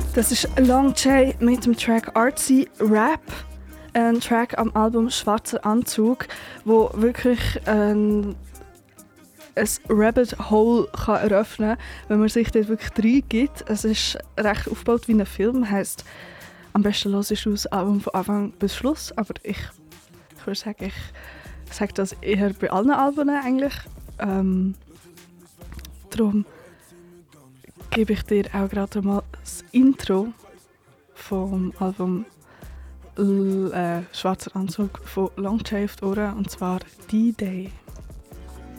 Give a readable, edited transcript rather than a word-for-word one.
Das ist Long J mit dem Track Artsy Rap. Ein Track am Album Schwarzer Anzug, wo wirklich ein Rabbit Hole kann eröffnen kann, wenn man sich dort wirklich reingibt. Es ist recht aufgebaut wie ein Film, heisst, am besten hörst du das Album von Anfang bis Schluss, aber ich würde sagen, ich sage das eher bei allen Alben eigentlich. Darum gebe ich dir auch gerade mal das Intro vom Album Schwarzer Anzug von Long J auf die Ohren, und zwar D-Day.